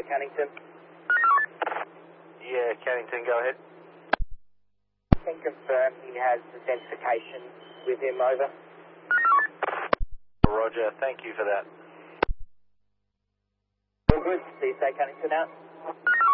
Cannington. Yeah, Cannington, go ahead. Can confirm he has identification with him, over. Roger, thank you for that. All good. See you, Cannington out.